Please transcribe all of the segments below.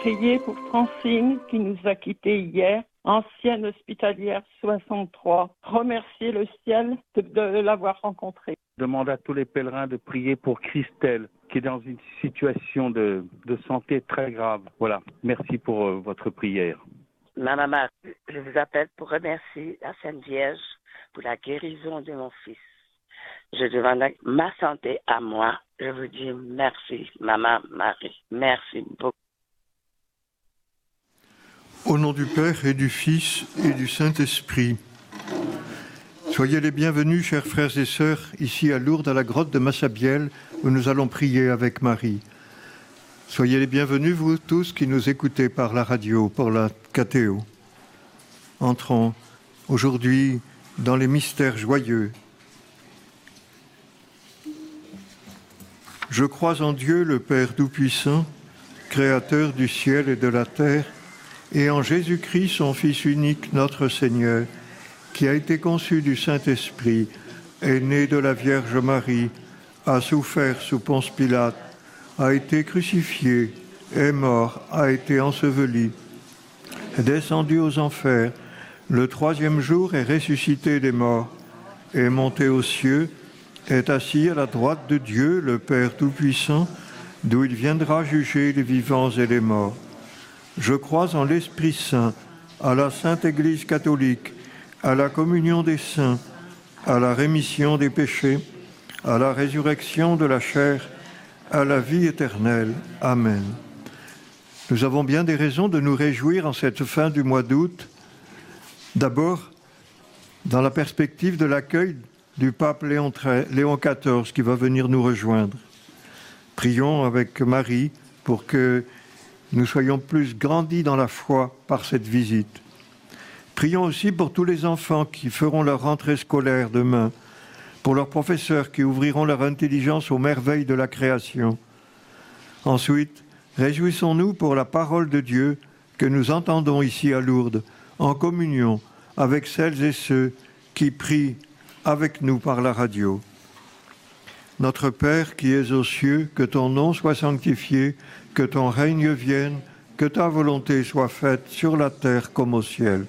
prier pour Francine qui nous a quittés hier, ancienne hospitalière 63. Remercier le ciel de l'avoir rencontrée. Demande à tous les pèlerins de prier pour Christelle, qui est dans une situation de santé très grave. Voilà, merci pour votre prière. Maman Marie, je vous appelle pour remercier la Sainte Vierge pour la guérison de mon fils. Je demande ma santé à moi. Je vous dis merci, Maman Marie. Merci beaucoup. Au nom du Père et du Fils et du Saint-Esprit. Soyez les bienvenus, chers frères et sœurs, ici à Lourdes, à la grotte de Massabielle, où nous allons prier avec Marie. Soyez les bienvenus, vous tous qui nous écoutez par la radio, pour la KTO. Entrons aujourd'hui dans les mystères joyeux. Je crois en Dieu, le Père Tout-Puissant, Créateur du ciel et de la terre, et en Jésus-Christ, son Fils unique, notre Seigneur, qui a été conçu du Saint-Esprit, est né de la Vierge Marie, a souffert sous Ponce Pilate, a été crucifié, est mort, a été enseveli, est descendu aux enfers, le troisième jour est ressuscité des morts, est monté aux cieux, est assis à la droite de Dieu, le Père Tout-Puissant, d'où il viendra juger les vivants et les morts. Je crois en l'Esprit Saint, à la Sainte Église catholique, à la communion des saints, à la rémission des péchés, à la résurrection de la chair, à la vie éternelle. Amen. Nous avons bien des raisons de nous réjouir en cette fin du mois d'août. D'abord, dans la perspective de l'accueil du pape Léon XIV qui va venir nous rejoindre. Prions avec Marie pour que nous soyons plus grandis dans la foi par cette visite. Prions aussi pour tous les enfants qui feront leur rentrée scolaire demain, pour leurs professeurs qui ouvriront leur intelligence aux merveilles de la création. Ensuite, réjouissons-nous pour la parole de Dieu que nous entendons ici à Lourdes, en communion avec celles et ceux qui prient avec nous par la radio. Notre Père qui es aux cieux, que ton nom soit sanctifié, que ton règne vienne, que ta volonté soit faite sur la terre comme au ciel.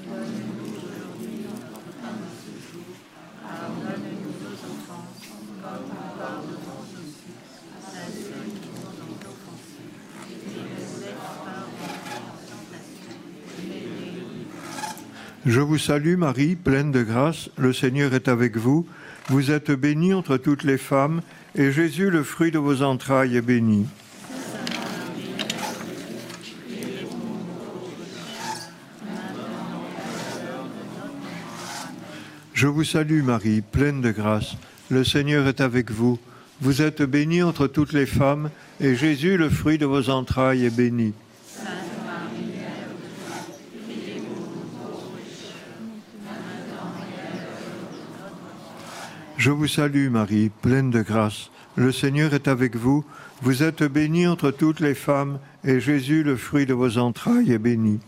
Je vous salue Marie, pleine de grâce, le Seigneur est avec vous. Vous êtes bénie entre toutes les femmes, et Jésus, le fruit de vos entrailles, est béni. Je vous salue Marie, pleine de grâce, le Seigneur est avec vous. Vous êtes bénie entre toutes les femmes, et Jésus, le fruit de vos entrailles, est béni. Je vous salue Marie, pleine de grâce, le Seigneur est avec vous. Vous êtes bénie entre toutes les femmes, et Jésus, le fruit de vos entrailles, est béni.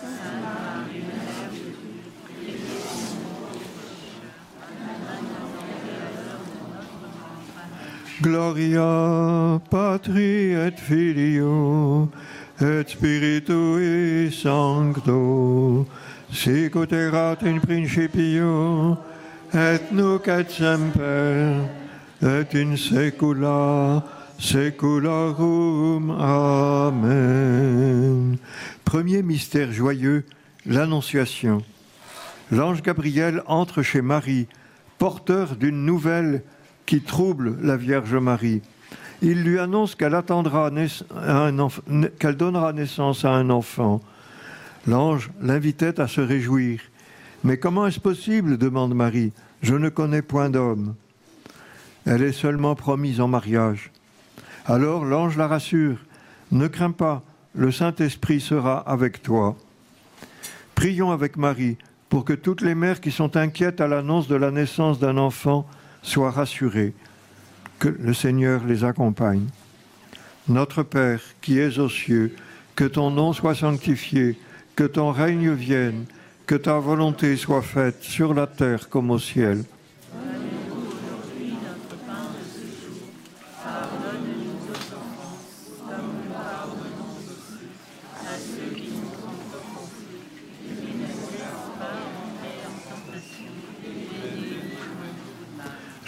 Gloria Patri et Filio et Spiritui Sancto, sic ut erat in principio et nunc et semper et in saecula saeculorum. Amen. Premier mystère joyeux, l'Annonciation. L'ange Gabriel entre chez Marie, porteur d'une nouvelle qui trouble la Vierge Marie. Il lui annonce qu'elle donnera naissance à un enfant. L'ange l'invitait à se réjouir. Mais comment est-ce possible, demande Marie. Je ne connais point d'homme. Elle est seulement promise en mariage. Alors l'ange la rassure. Ne crains pas, le Saint-Esprit sera avec toi. Prions avec Marie pour que toutes les mères qui sont inquiètes à l'annonce de la naissance d'un enfant soient rassurées. Que le Seigneur les accompagne. Notre Père qui es aux cieux, que ton nom soit sanctifié, que ton règne vienne, que ta volonté soit faite sur la terre comme au ciel. Donne-nous aujourd'hui notre pain de ce jour. Pardonne-nous nos offenses, comme nous pardonnons aussi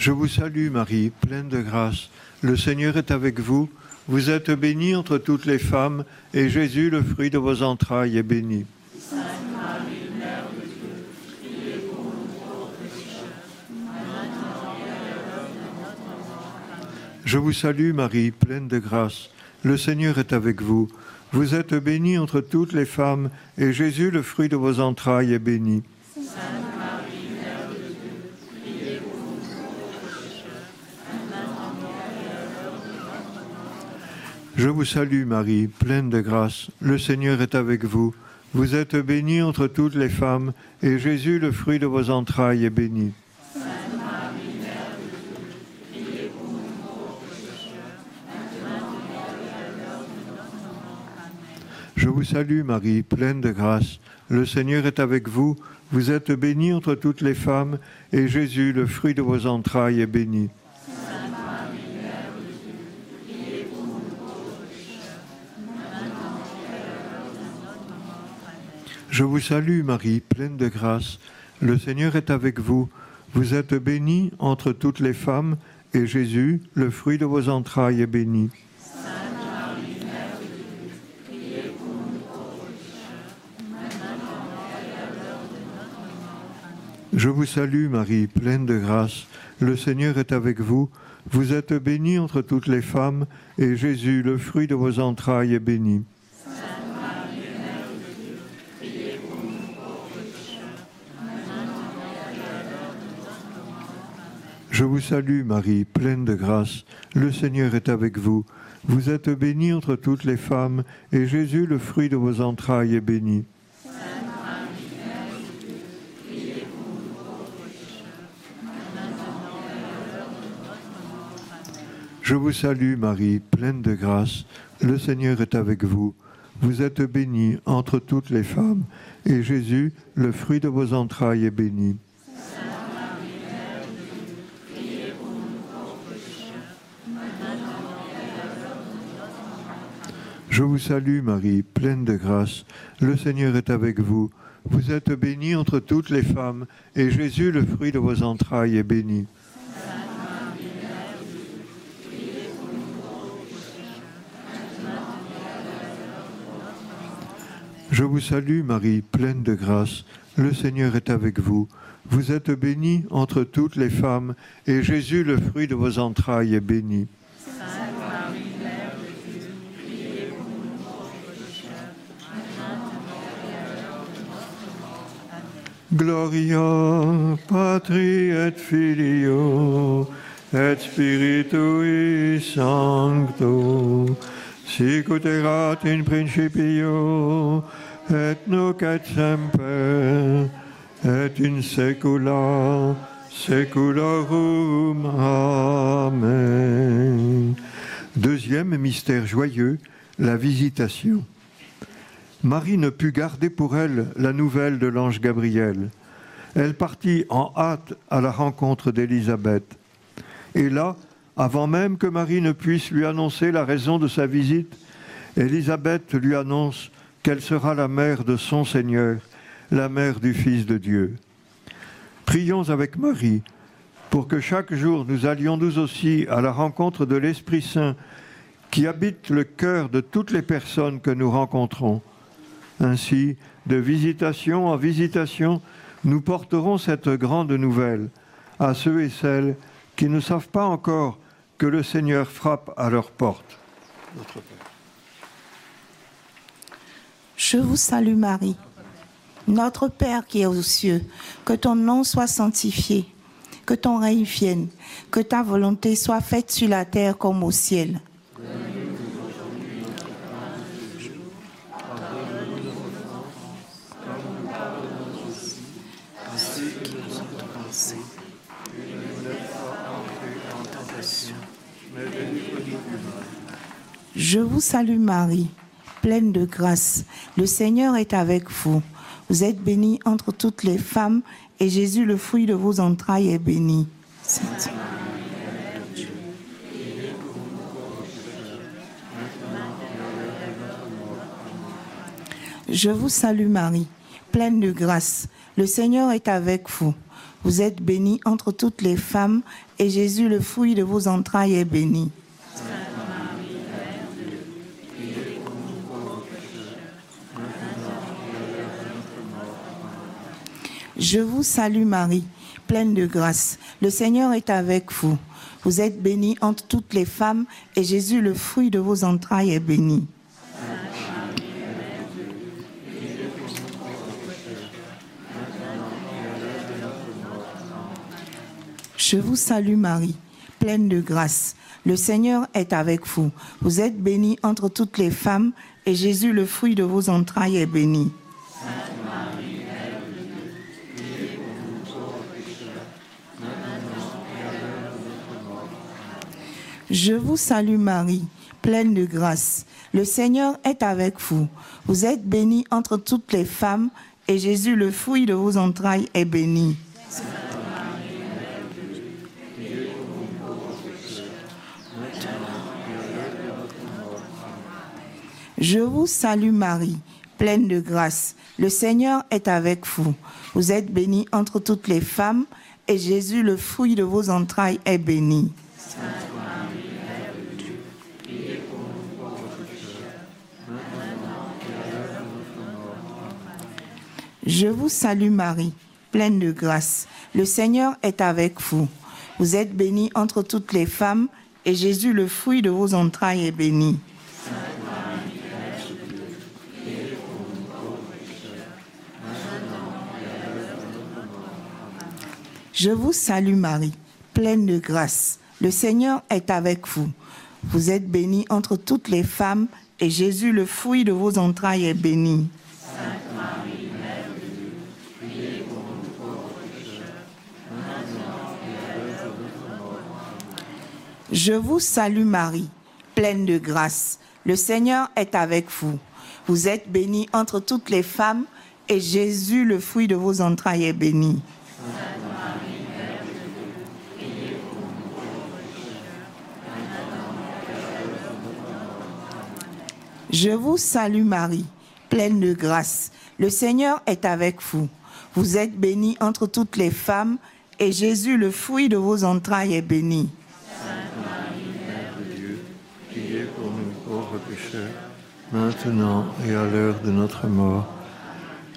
Je vous salue Marie, pleine de grâce. Le Seigneur est avec vous. Vous êtes bénie entre toutes les femmes, et Jésus, le fruit de vos entrailles, est béni. Sainte Marie, Mère de Dieu, priez pour nous pauvres pécheurs, maintenant et à l'heure de notre mort. Amen. Je vous salue Marie, pleine de grâce. Le Seigneur est avec vous. Vous êtes bénie entre toutes les femmes, et Jésus, le fruit de vos entrailles, est béni. Sainte Marie, Mère de Dieu, priez pour nous pauvres pécheurs, maintenant et à l'heure de notre mort. Je vous salue Marie, pleine de grâce. Le Seigneur est avec vous. Vous êtes bénie entre toutes les femmes, et Jésus, le fruit de vos entrailles, est béni. Sainte Marie, Mère de Dieu, priez pour nous pauvres pécheurs, maintenant et à l'heure de notre mort. Amen. Je vous salue Marie, pleine de grâce. Le Seigneur est avec vous. Vous êtes bénie entre toutes les femmes, et Jésus, le fruit de vos entrailles, est béni. Sainte Marie, Mère de Dieu, priez pour nous pauvres pécheurs, maintenant et à l'heure de notre mort. Amen. Je vous salue Marie, pleine de grâce. Le Seigneur est avec vous. Vous êtes bénie entre toutes les femmes, et Jésus, le fruit de vos entrailles, est béni. Sainte Marie, Mère de Dieu, priez pour nous pauvres pécheurs, maintenant et à l'heure de notre mort. Amen. Je vous salue Marie, pleine de grâce. Le Seigneur est avec vous. Vous êtes bénie entre toutes les femmes, et Jésus, le fruit de vos entrailles, est béni. Sainte Marie, Mère de Dieu, priez pour nous pauvres pécheurs, maintenant et à l'heure de notre mort. Amen. Je vous salue Marie, pleine de grâce. Le Seigneur est avec vous. Vous êtes bénie entre toutes les femmes, et Jésus, le fruit de vos entrailles, est béni. Sainte Marie, Mère de Dieu, priez pour nous pauvres pécheurs, maintenant et à l'heure de notre mort. Amen. Je vous salue Marie, pleine de grâce. Le Seigneur est avec vous. Vous êtes bénie entre toutes les femmes, et Jésus, le fruit de vos entrailles, est béni. Sainte Marie, Mère de Dieu, priez pour nous pauvres pécheurs, maintenant et à l'heure de notre mort. Amen. Je vous salue Marie, pleine de grâce. Le Seigneur est avec vous. Vous êtes bénie entre toutes les femmes, et Jésus, le fruit de vos entrailles, est béni. Sainte Marie, Mère de Dieu, priez pour nous pauvres pécheurs, maintenant et à l'heure de notre mort. Amen. Je vous salue Marie, pleine de grâce. Le Seigneur est avec vous. Vous êtes bénie entre toutes les femmes, et Jésus, le fruit de vos entrailles, est béni. Sainte Marie, Mère de Dieu, priez pour nous pauvres pécheurs, maintenant et à l'heure de notre mort. Amen. Gloria Patri et Filio et Spiritui Sancto, sic ut erat in principio et nunc et semper et in saecula saeculorum. Amen. Deuxième mystère joyeux, la visitation. Marie ne put garder pour elle la nouvelle de l'ange Gabriel. Elle partit en hâte à la rencontre d'Élisabeth. Et là, avant même que Marie ne puisse lui annoncer la raison de sa visite, Élisabeth lui annonce qu'elle sera la mère de son Seigneur, la mère du Fils de Dieu. Prions avec Marie pour que chaque jour nous allions nous aussi à la rencontre de l'Esprit Saint qui habite le cœur de toutes les personnes que nous rencontrons. Ainsi, de visitation en visitation, nous porterons cette grande nouvelle à ceux et celles qui ne savent pas encore que le Seigneur frappe à leur porte. Notre Père. Je vous salue Marie, notre Père qui est aux cieux, que ton nom soit sanctifié, que ton règne vienne, que ta volonté soit faite sur la terre comme au ciel. Je vous salue Marie, pleine de grâce. Le Seigneur est avec vous. Vous êtes bénie entre toutes les femmes, et Jésus, le fruit de vos entrailles, est béni. Sainte Je vous salue Marie, pleine de grâce. Le Seigneur est avec vous. Vous êtes bénie entre toutes les femmes, et Jésus, le fruit de vos entrailles, est béni. Je vous salue Marie, pleine de grâce. Le Seigneur est avec vous. Vous êtes bénie entre toutes les femmes, et Jésus, le fruit de vos entrailles, est béni. Je vous salue Marie, pleine de grâce. Le Seigneur est avec vous. Vous êtes bénie entre toutes les femmes, et Jésus, le fruit de vos entrailles, est béni. Je vous salue Marie, pleine de grâce. Le Seigneur est avec vous. Vous êtes bénie entre toutes les femmes, et Jésus, le fruit de vos entrailles, est béni. Je vous salue Marie, pleine de grâce. Le Seigneur est avec vous. Vous êtes bénie entre toutes les femmes, et Jésus, le fruit de vos entrailles, est béni. Je vous salue Marie, pleine de grâce. Le Seigneur est avec vous. Vous êtes bénie entre toutes les femmes, et Jésus, le fruit de vos entrailles, est béni. Je vous salue Marie, pleine de grâce. Le Seigneur est avec vous. Vous êtes bénie entre toutes les femmes, et Jésus, le fruit de vos entrailles, est béni. Je vous salue Marie, pleine de grâce. Le Seigneur est avec vous. Vous êtes bénie entre toutes les femmes, et Jésus, le fruit de vos entrailles, est béni. Je vous salue Marie, pleine de grâce. Le Seigneur est avec vous. Vous êtes bénie entre toutes les femmes, et Jésus, le fruit de vos entrailles, est béni. Priez pour nous pauvres pécheurs, maintenant et à l'heure de notre mort.